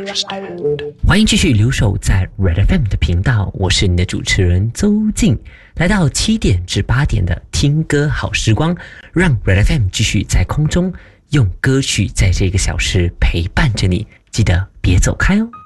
欢迎继续留守在 Red FM 的频道，我是你的主持人邹静，来到7点至8点的听歌好时光，让 Red FM 继续在空中用歌曲在这个小时陪伴着你，记得别走开哦。